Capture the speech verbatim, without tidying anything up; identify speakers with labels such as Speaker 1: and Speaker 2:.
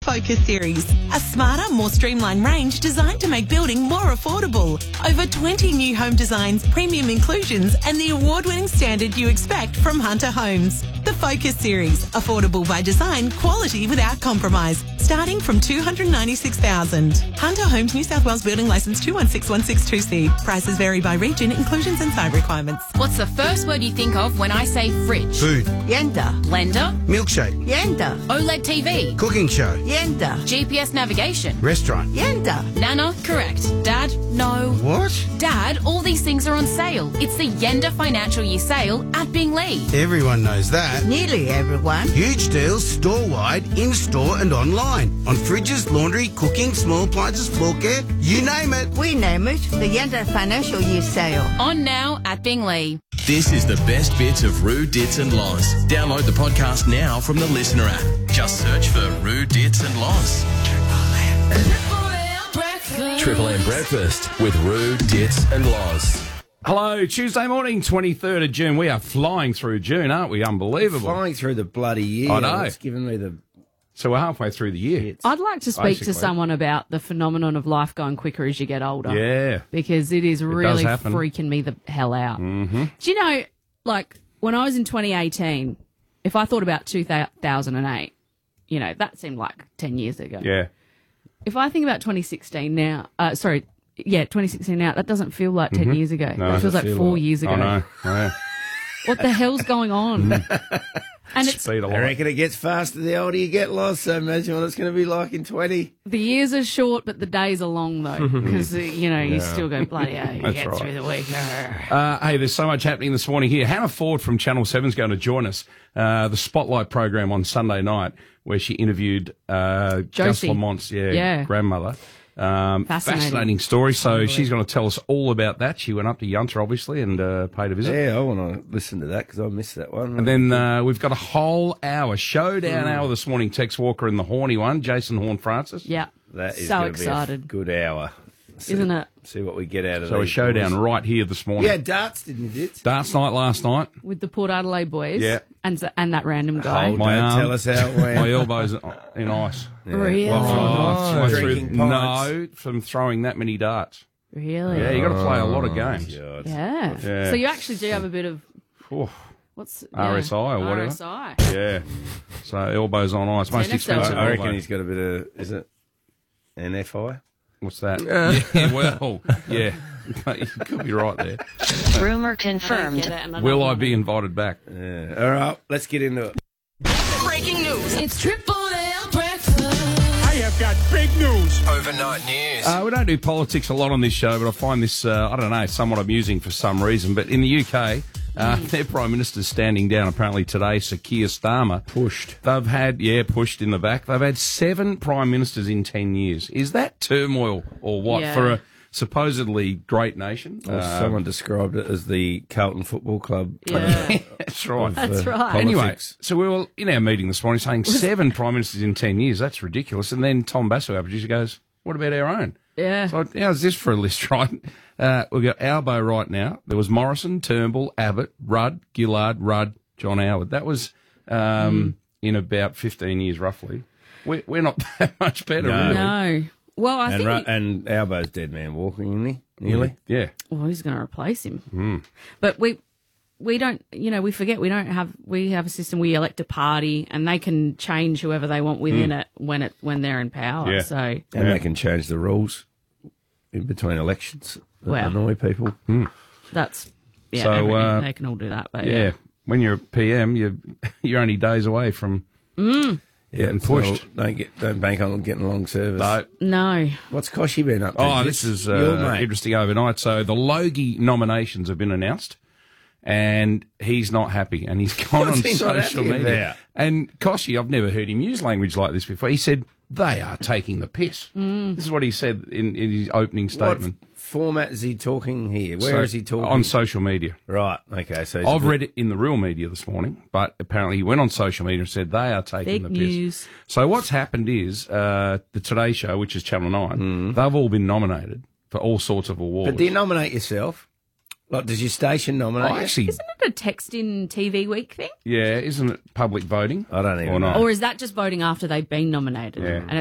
Speaker 1: Focus series, a smarter, more streamlined range designed to make building more affordable. Over twenty new home designs, premium inclusions, and the award-winning standard you expect from Hunter Homes. The Focus series, affordable by design, quality without compromise, starting from two hundred ninety-six thousand dollars. Hunter Homes, New South Wales Building Licence two one six one six two C. Prices vary by region, inclusions and site requirements.
Speaker 2: What's the first word you think of when I say fridge?
Speaker 3: Food.
Speaker 4: Yenda.
Speaker 2: Blender?
Speaker 3: Milkshake.
Speaker 4: Yenda.
Speaker 2: OLED T V?
Speaker 3: Cooking show.
Speaker 4: Yenda.
Speaker 2: G P S navigation?
Speaker 3: Restaurant.
Speaker 4: Yenda.
Speaker 2: Nana? Correct. Dad? No.
Speaker 3: What?
Speaker 2: Dad, all these things are on sale. It's the Yenda Financial Year Sale at Binglee.
Speaker 3: Everyone knows that.
Speaker 4: Nearly everyone.
Speaker 3: Huge deals store-wide, in-store and online. On fridges, laundry, cooking, small appliances, floor care, you name it.
Speaker 4: We name it the Yenda Financial Year Sale.
Speaker 2: On now at Binglee.
Speaker 5: This is the best bits of Roo, Dits and Loz. Download the podcast now from the Listener app. Just search for Roo, Dits and Loz. Triple M Breakfast with Roo, Dits and Loz.
Speaker 6: Hello, Tuesday morning, twenty-third of June. We are flying through June, aren't we? Unbelievable.
Speaker 7: Flying through the bloody year.
Speaker 6: I know.
Speaker 7: It's given me the...
Speaker 6: So we're halfway through the year.
Speaker 8: I'd like to speak
Speaker 6: Basically.
Speaker 8: to someone about the phenomenon of life going quicker as you get older.
Speaker 6: Yeah.
Speaker 8: Because it is really
Speaker 6: happen.
Speaker 8: freaking me the hell out.
Speaker 6: Mm-hmm.
Speaker 8: Do you know, like, when I was in twenty eighteen, if I thought about two thousand eight, you know, that seemed like ten years ago.
Speaker 6: Yeah.
Speaker 8: If I think about twenty sixteen now, uh, sorry, yeah, twenty sixteen now, that doesn't feel like ten
Speaker 6: Mhm.
Speaker 8: years ago.
Speaker 6: No,
Speaker 8: it feels like
Speaker 7: feel
Speaker 8: four
Speaker 7: like-
Speaker 8: years ago.
Speaker 6: I know. Yeah.
Speaker 8: What the hell's going on? And it's
Speaker 6: Speed a
Speaker 7: I
Speaker 6: lot.
Speaker 7: reckon it gets faster the older you get, Loz, so imagine what it's going to be like in twenty.
Speaker 8: the years are short, but the days are long, though, because, uh, you know, you still go, bloody hell, you
Speaker 6: That's
Speaker 8: get
Speaker 6: right.
Speaker 8: through the week.
Speaker 6: Uh, hey, there's so much happening this morning here. Hannah Ford from Channel seven is going to join us. Uh, the Spotlight program on Sunday night, where she interviewed uh, Gus
Speaker 8: Josie.
Speaker 6: Lamont's yeah,
Speaker 8: Yeah.
Speaker 6: grandmother. Um,
Speaker 8: Fascinating.
Speaker 6: fascinating story. So she's going to tell us all about that. She went up to Yunta, obviously, and uh, paid a visit.
Speaker 7: Yeah, I want to listen to that because I missed that one.
Speaker 6: And then uh, we've got a whole hour, showdown hour this morning. Tex Walker and the horny one, Jason Horne-Francis.
Speaker 8: Yeah.
Speaker 7: that is
Speaker 8: so
Speaker 7: gonna
Speaker 8: excited.
Speaker 7: Be a good hour. See,
Speaker 8: Isn't it?
Speaker 7: See what we get out of
Speaker 6: So a
Speaker 7: these
Speaker 6: showdown
Speaker 7: boys.
Speaker 6: right here this morning.
Speaker 7: Yeah, darts, didn't you, Dits?
Speaker 6: Darts night last night.
Speaker 8: With the Port Adelaide boys.
Speaker 6: Yeah.
Speaker 8: And, and that random guy.
Speaker 7: Hold
Speaker 6: My
Speaker 7: Don't
Speaker 6: arm,
Speaker 7: tell us how it went.
Speaker 6: My elbows in ice.
Speaker 8: Really?
Speaker 6: Oh,
Speaker 7: Oh,
Speaker 6: through-
Speaker 7: drinking
Speaker 6: no,
Speaker 7: pints.
Speaker 6: from throwing that many darts.
Speaker 8: Really?
Speaker 6: Yeah, you got to play a lot of games.
Speaker 7: God.
Speaker 8: Yeah.
Speaker 6: Yeah.
Speaker 8: So you actually do have a bit of,
Speaker 6: Oof.
Speaker 8: what's...
Speaker 6: R S I or whatever.
Speaker 8: R S I.
Speaker 6: Yeah. So elbows on ice. Most
Speaker 8: Tennis
Speaker 6: expensive
Speaker 7: I, I reckon
Speaker 6: elbow.
Speaker 7: he's got a bit of, is it N F I?
Speaker 6: What's that? yeah, well, yeah. You could be right there.
Speaker 9: Rumor
Speaker 8: I don't
Speaker 9: confirmed.
Speaker 8: get it, and I don't
Speaker 6: Will I
Speaker 8: want
Speaker 6: be
Speaker 8: it.
Speaker 6: invited back?
Speaker 7: Yeah. All right, let's get into it.
Speaker 2: Breaking news. It's Triple M Breakfast.
Speaker 10: I have got big news.
Speaker 5: Overnight news.
Speaker 6: Uh, we don't do politics a lot on this show, but I find this, uh, I don't know, somewhat amusing for some reason. But in the U K, uh, their Prime Minister's standing down apparently today, Sir Keir Starmer.
Speaker 7: Pushed.
Speaker 6: They've had, yeah, pushed in the back. They've had seven Prime Ministers in ten years. Is that turmoil or what
Speaker 8: Yeah.
Speaker 6: for a supposedly great nation?
Speaker 7: Well,
Speaker 6: Uh,
Speaker 7: someone described it as the Carlton Football Club.
Speaker 8: Yeah.
Speaker 6: That's right.
Speaker 8: That's
Speaker 7: uh,
Speaker 8: right.
Speaker 6: Anyway,
Speaker 7: politics.
Speaker 6: so we were in our meeting this morning saying seven Prime Ministers in ten years. That's ridiculous. And then Tom Basso, our producer, goes, what about our own?
Speaker 8: Yeah.
Speaker 6: So how's this for a list, right? Uh, we've got Albo right now. There was Morrison, Turnbull, Abbott, Rudd, Gillard, Rudd, John Howard. That was um, in about fifteen years, roughly. We're, we're not that much better,
Speaker 7: No.
Speaker 6: really.
Speaker 8: No. Well, I
Speaker 7: And,
Speaker 8: think...
Speaker 7: Ru- and Albo's dead man walking, isn't he? Nearly.
Speaker 6: Yeah.
Speaker 8: Well, who's going to replace him?
Speaker 6: Mm.
Speaker 8: But we we don't, you know, we forget we don't have we have a system. We elect a party, and they can change whoever they want within it when it when they're in power.
Speaker 6: Yeah.
Speaker 8: So
Speaker 7: And
Speaker 6: Yeah.
Speaker 7: they can change the rules in between elections that
Speaker 8: Wow.
Speaker 7: annoy people.
Speaker 8: that's yeah.
Speaker 6: So,
Speaker 8: they,
Speaker 6: uh,
Speaker 8: they can all do that. But
Speaker 6: Yeah.
Speaker 8: yeah,
Speaker 6: When you're a P M, you're, you're only days away from getting
Speaker 7: so
Speaker 6: pushed.
Speaker 7: don't get don't bank on getting long service.
Speaker 6: No.
Speaker 8: no,
Speaker 7: What's Koshy been up to?
Speaker 6: Oh, this is
Speaker 7: Your
Speaker 6: uh,
Speaker 7: mate.
Speaker 6: interesting overnight. So the Logie nominations have been announced, and he's not happy, and he's gone
Speaker 7: What's
Speaker 6: on
Speaker 7: he not
Speaker 6: social
Speaker 7: happy
Speaker 6: media.
Speaker 7: about?
Speaker 6: And Koshy, I've never heard him use language like this before. He said, they are taking the piss. This is what he said in, in his opening
Speaker 7: What
Speaker 6: statement.
Speaker 7: format is he talking here? Where
Speaker 6: So-
Speaker 7: is he talking?
Speaker 6: On social media.
Speaker 7: Right, okay. So he's a
Speaker 6: I've
Speaker 7: bit-
Speaker 6: read it in the real media this morning, but apparently he went on social media and said they are taking
Speaker 8: fake
Speaker 6: the piss.
Speaker 8: news.
Speaker 6: So what's happened is uh, the Today Show, which is Channel nine, they've all been nominated for all sorts of awards.
Speaker 7: But do you nominate yourself? Like, does your station nominate
Speaker 6: Oh,
Speaker 7: you?
Speaker 6: actually,
Speaker 8: Isn't it a text in T V week thing?
Speaker 6: yeah, isn't it public voting?
Speaker 7: I don't even
Speaker 6: Or
Speaker 7: know.
Speaker 6: not?
Speaker 8: Or is that just voting after they've been nominated?
Speaker 6: Yeah.
Speaker 8: And